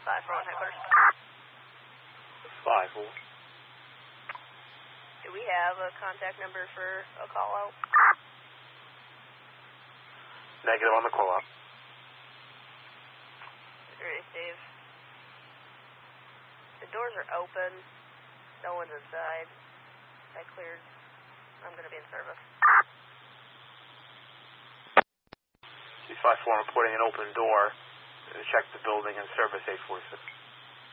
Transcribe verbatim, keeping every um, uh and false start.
five four one headquarters. five four. Do we have a contact number for a call out? Negative on the call out. Ready, Steve. The doors are open. No one's inside. I cleared. I'm going to be in service. C five four reporting an open door. Check the building and service eight four six.